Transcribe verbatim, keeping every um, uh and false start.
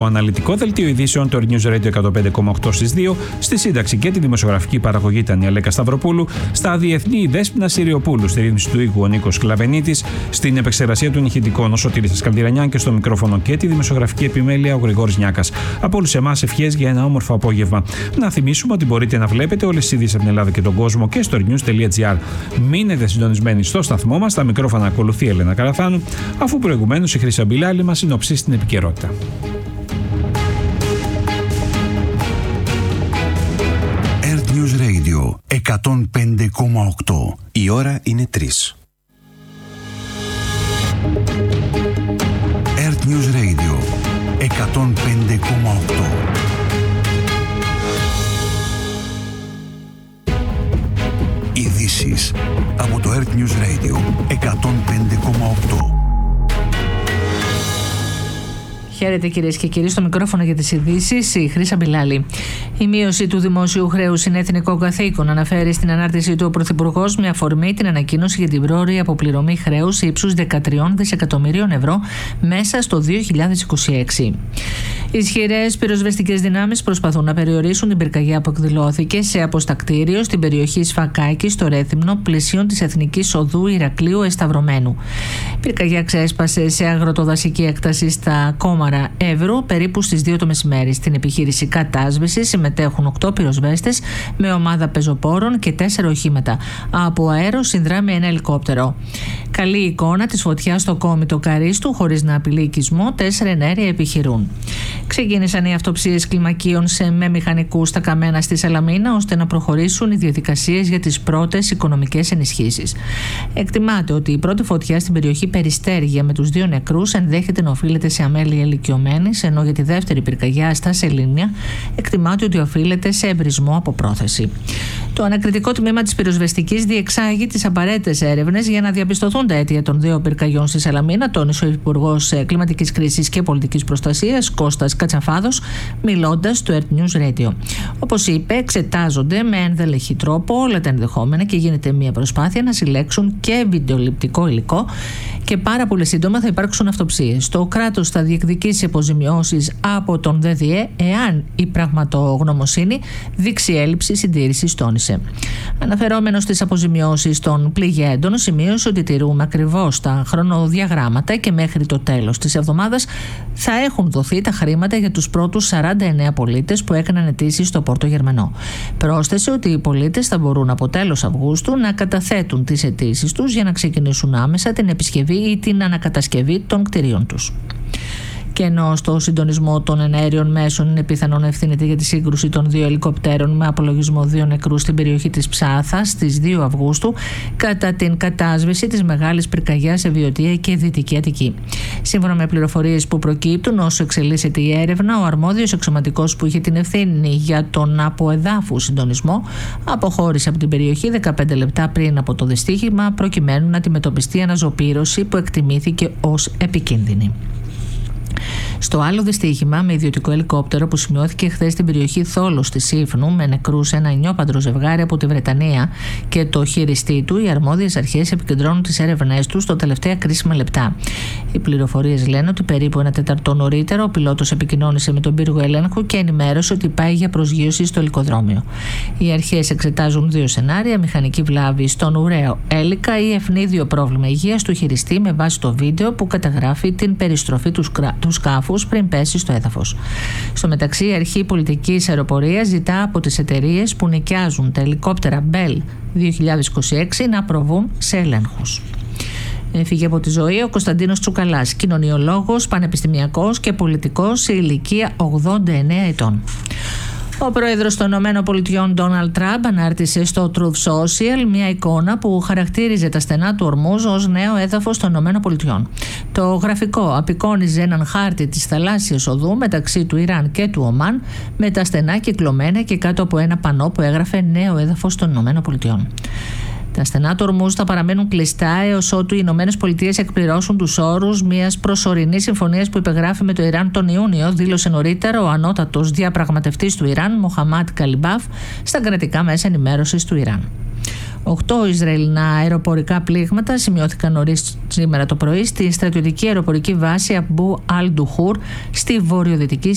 αναλυτικό δελτίο ειδήσεων, το News Radio εκατόν πέντε κόμμα οκτώ στις δύο, στη σύνταξη και τη δημοσιογραφική παραγωγή ήταν η Αλέκα Σταυροπούλου, στα διεθνή η Δέσποινα Συριοπούλου, στη ρύθμιση του οίκου ο Νίκος Κλαβενίτης, στην επεξεργασία των ηχητικών ο Σωτήρης Σκαλντιρανιάν και στο μικρόφωνο και τη δημοσιογραφική επιμέλεια ο Γρηγόρης Νιάκας. Από όλους εμάς ευχές για ένα όμορφο απόγευμα. Να θυμίσουμε ότι μπορείτε να βλέπετε όλες τις ειδήσεις από την Ελλάδα και τον κόσμο και στο news τελεία gr. Μείνετε συντονισμένοι στο σταθμό μας, στα μικρόφωνα ακολουθεί η Ελένα Καραθάνου, αφού προηγουμένως η Χρύσα Μπιλάλη μας συνοψίσει την επικαιρότητα. Earth News Radio εκατόν πέντε κόμμα οκτώ. Η ώρα είναι τρεις. Earth News Radio εκατόν πέντε κόμμα οκτώ. Ειδήσεις από το Earth News Radio εκατόν πέντε κόμμα οκτώ. Χαίρετε κυρίες και κύριοι, στο μικρόφωνο για τις ειδήσεις η Χρύσα Μπιλάλη. Η μείωση του δημόσιου χρέους είναι εθνικό καθήκον, αναφέρει στην ανάρτησή του ο Πρωθυπουργός με αφορμή την ανακοίνωση για την πρόωρη αποπληρωμή χρέους ύψους δεκατρία δισεκατομμυρίων ευρώ μέσα στο δύο χιλιάδες είκοσι έξι. Ισχυρές πυροσβεστικές δυνάμεις προσπαθούν να περιορίσουν την πυρκαγιά που εκδηλώθηκε σε αποστακτήριο στην περιοχή Σφακάκη στο Ρέθυμνο, πλησίον της Εθνικής Οδού Ηρακλείου Εσταυρωμένου. Η πυρκαγιά ξέσπασε σε αγροτοδασική έκταση στα Κόμαρα Εύρου περίπου στις δύο το μεσημέρι. Στην επιχείρηση κατάσβεσης συμμετέχουν οκτώ πυροσβέστες με ομάδα πεζοπόρων και τέσσερα οχήματα. Από αέρο συνδράμει ένα ελικόπτερο. Καλή εικόνα της φωτιάς στο κόμιτο Καρίστου, χωρίς να απειλεί οικισμό, τέσσερα εναέρια επιχειρούν. Ξεκίνησαν οι αυτοψίες κλιμακίων σε με μηχανικούς στα καμένα στη Σαλαμίνα, ώστε να προχωρήσουν οι διαδικασίες για τις πρώτες οικονομικές ενισχύσεις. Εκτιμάται ότι η πρώτη φωτιά στην περιοχή Περιστέρια με τους δύο νεκρούς ενδέχεται να οφείλεται σε αμέλεια ηλικιωμένης, ενώ για τη δεύτερη πυρκαγιά στα Σελήνια εκτιμάται ότι οφείλεται σε εμπρισμό από πρόθεση. Το ανακριτικό τμήμα της πυροσβεστικής διεξάγει τις απαραίτητες έρευνες για να διαπιστωθούν τα αίτια των δύο πυρκαγιών στη Σαλαμίνα, τόνισε ο Υπουργός Κλιματικής Κρίσης και Πολιτικής Προστασίας Κώστας Κατσαφάδος, μιλώντας στο Earth News Radio. Όπως είπε, εξετάζονται με ενδελεχή τρόπο όλα τα ενδεχόμενα και γίνεται μια προσπάθεια να συλλέξουν και βιντεοληπτικό υλικό και πάρα πολύ σύντομα θα υπάρξουν αυτοψίες. Το κράτος θα διεκδικήσει αποζημιώσεις από τον ΔΔΕ εάν η πραγματογνωμοσύνη δείξει έλλειψη συντήρησης, τόνισε. Αναφερόμενος στις αποζημιώσεις των πληγέντων, σημείωσε ότι τηρούμε ακριβώς τα χρονοδιαγράμματα και μέχρι το τέλος της εβδομάδας θα έχουν δοθεί τα χρήματα για τους πρώτους σαράντα εννέα πολίτες που έκαναν αιτήσεις στο Πόρτο Γερμανό. Πρόσθεσε ότι οι πολίτες θα μπορούν από τέλος Αυγούστου να καταθέτουν τις αιτήσεις τους για να ξεκινήσουν άμεσα την επισκευή ή την ανακατασκευή των κτηρίων τους. Και ενώ στο συντονισμό των εναέριων μέσων είναι πιθανόν να ευθύνεται για τη σύγκρουση των δύο ελικοπτέρων με απολογισμό δύο νεκρούς στην περιοχή της Ψάθας στις δύο Αυγούστου κατά την κατάσβεση της μεγάλης πυρκαγιάς σε Βιωτία και Δυτική Αττική. Σύμφωνα με πληροφορίες που προκύπτουν, όσο εξελίσσεται η έρευνα, ο αρμόδιος αξιωματικός που είχε την ευθύνη για τον αποεδάφου συντονισμό αποχώρησε από την περιοχή δεκαπέντε λεπτά πριν από το δυστύχημα, προκειμένου να αντιμετωπιστεί αναζωπήρωση που εκτιμήθηκε ως επικίνδυνη. Στο άλλο δυστύχημα με ιδιωτικό ελικόπτερο που σημειώθηκε χθες στην περιοχή Θόλος της Σύφνου με νεκρούς ένα νιόπαντρο ζευγάρι από τη Βρετανία και το χειριστή του, οι αρμόδιες αρχές επικεντρώνουν τις έρευνές τους στο τελευταία κρίσιμα λεπτά. Οι πληροφορίες λένε ότι περίπου ένα τέταρτο νωρίτερα ο πιλότος επικοινώνησε με τον πύργο ελέγχου και ενημέρωσε ότι πάει για προσγείωση στο ελικοδρόμιο. Οι αρχές εξετάζουν δύο σενάρια: μηχανική βλάβη στον ουραίο έλικα ή ευνίδιο πρόβλημα υγείας του χειριστή με βάση το βίντεο που καταγράφει την περιστροφή του, σκρα... του σκάφου πριν πέσει στο έδαφος. Στο μεταξύ, η Αρχή Πολιτικής Αεροπορίας ζητά από τις εταιρείες που νοικιάζουν τα ελικόπτερα Bell δύο χιλιάδες είκοσι έξι να προβούν σε ελέγχους. Έφυγε από τη ζωή ο Κωνσταντίνος Τσουκαλάς, κοινωνιολόγος, πανεπιστημιακός και πολιτικός σε ηλικία ογδόντα εννέα ετών. Ο πρόεδρος των ΗΠΑ Ντόναλντ Τραμπ ανάρτησε στο Truth Social μια εικόνα που χαρακτήριζε τα στενά του Ορμούζ ως νέο έδαφος των ΗΠΑ. Το γραφικό απεικόνιζε έναν χάρτη της θαλάσσιας οδού μεταξύ του Ιράν και του Ομάν με τα στενά κυκλωμένα και κάτω από ένα πανό που έγραφε νέο έδαφος των ΗΠΑ. Τα στενά του Ορμούζ θα παραμένουν κλειστά έως ότου οι Ηνωμένες Πολιτείες εκπληρώσουν τους όρους μιας προσωρινής συμφωνίας που υπεγράφει με το Ιράν τον Ιούνιο, δήλωσε νωρίτερα ο ανώτατος διαπραγματευτής του Ιράν, Μοχαμάντ Καλιμπάφ, στα κρατικά μέσα ενημέρωσης του Ιράν. Οκτώ Ισραηλινά αεροπορικά πλήγματα σημειώθηκαν νωρίς σήμερα το πρωί στη στρατιωτική αεροπορική βάση Αμπού Αλ Ντουχούρ στη βορειοδυτική